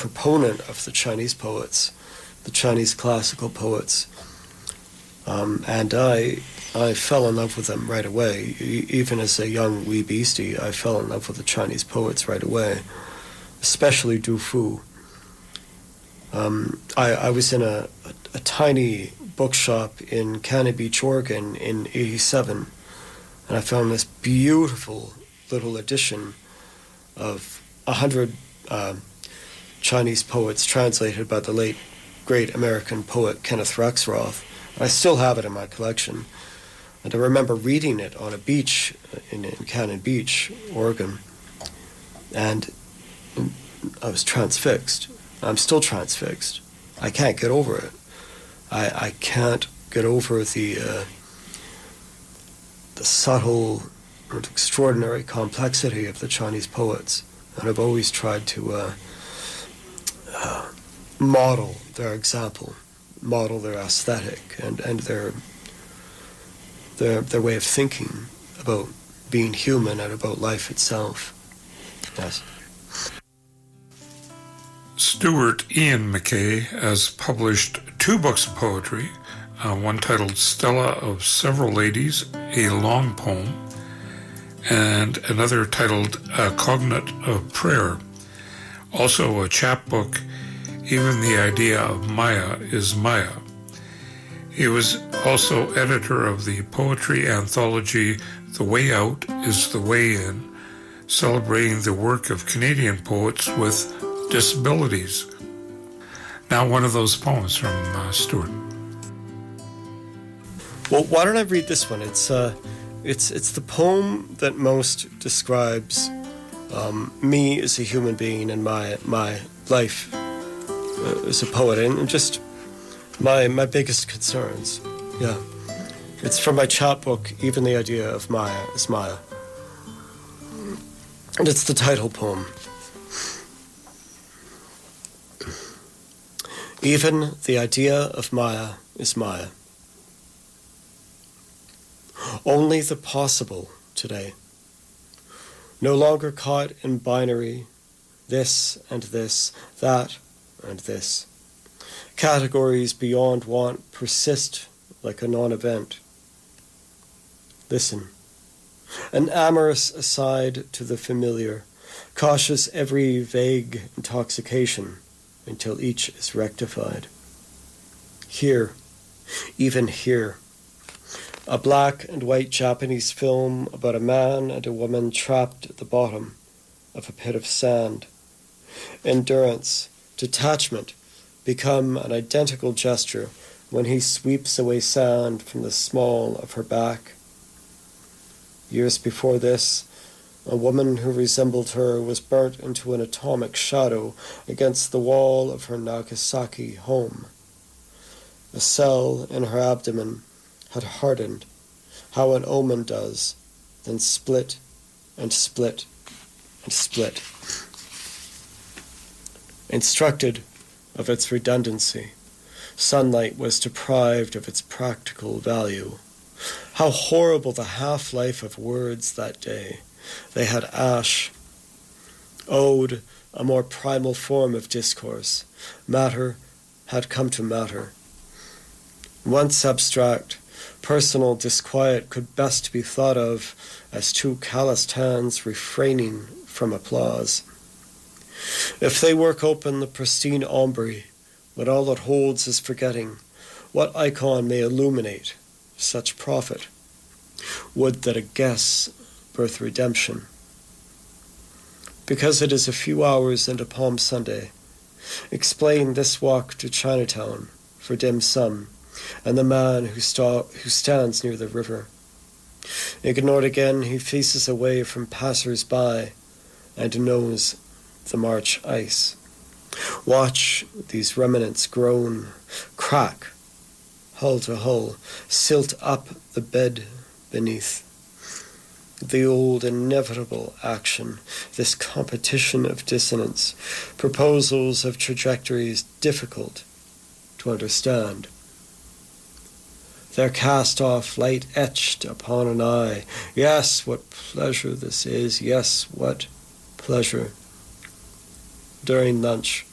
proponent of the Chinese poets, the Chinese classical poets, and I fell in love with them right away. Even as a young wee beastie, I fell in love with the Chinese poets right away, especially Du Fu. I was in a tiny bookshop in Cannon Beach, Oregon in '87, and I found this beautiful little edition of 100 Chinese poets translated by the late great American poet Kenneth Rexroth. I still have it in my collection. And I remember reading it on a beach in Cannon Beach, Oregon. And I was transfixed. I'm still transfixed. I can't get over it. I can't get over the subtle and extraordinary complexity of the Chinese poets. And I've always tried to model their example, model their aesthetic and their way of thinking about being human and about life itself. Yes. Stuart Ian McKay has published 2 books of poetry, one titled Stella of Several Ladies, a long poem, and another titled A Cognate of Prayer. Also a chapbook, Even the Idea of Maya is Maya. He was also editor of the poetry anthology The Way Out is the Way In, celebrating the work of Canadian poets with disabilities. Now one of those poems from Stuart. Well, why don't I read this one? It's the poem that most describes me as a human being and my life as a poet, and just my biggest concerns. Yeah. It's from my chapbook, Even the Idea of Maya is Maya. And it's the title poem. Even the idea of Maya is Maya. Only the possible today. No longer caught in binary, this and this, that and this. Categories beyond want persist like a non-event. Listen. An amorous aside to the familiar, cautious every vague intoxication until each is rectified. Here, even here, a black and white Japanese film about a man and a woman trapped at the bottom of a pit of sand. Endurance, detachment, become an identical gesture when he sweeps away sand from the small of her back. Years before this, a woman who resembled her was burnt into an atomic shadow against the wall of her Nagasaki home. A cell in her abdomen had hardened, how an omen does, then split and split and split. Instructed of its redundancy, sunlight was deprived of its practical value. How horrible the half-life of words that day. They had ash, owed a more primal form of discourse. Matter had come to matter. Once abstract, personal disquiet could best be thought of as 2 calloused hands refraining from applause. If they work open the pristine ombre, when all it holds is forgetting, what icon may illuminate such prophet? Would that a guess birth redemption. Because it is a few hours into Palm Sunday, explain this walk to Chinatown for dim sum and the man who stands near the river. Ignored again, he faces away from passers-by and knows the March ice. Watch these remnants groan, crack, hull to hull, silt up the bed beneath. The old inevitable action, this competition of dissonance, proposals of trajectories difficult to understand. Their cast-off light etched upon an eye. Yes, what pleasure this is. Yes, what pleasure. During lunch,